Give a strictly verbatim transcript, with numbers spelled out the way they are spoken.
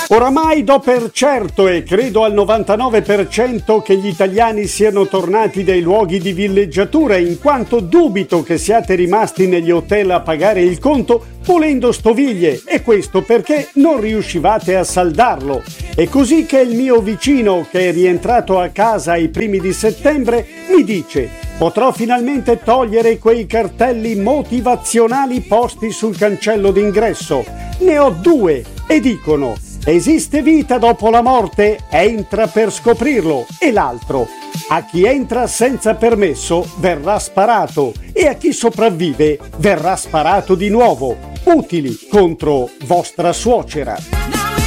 Oramai do per certo e credo al novantanove per cento che gli italiani siano tornati dai luoghi di villeggiatura, in quanto dubito che siate rimasti negli hotel a pagare il conto pulendo stoviglie, e questo perché non riuscivate a saldarlo. È così che il mio vicino, che è rientrato a casa ai primi di settembre, mi dice: potrò finalmente togliere quei cartelli motivazionali posti sul cancello d'ingresso. Ne ho due e dicono: esiste vita dopo la morte? Entra per scoprirlo. E l'altro: a chi entra senza permesso verrà sparato, e a chi sopravvive verrà sparato di nuovo. Utili contro vostra suocera.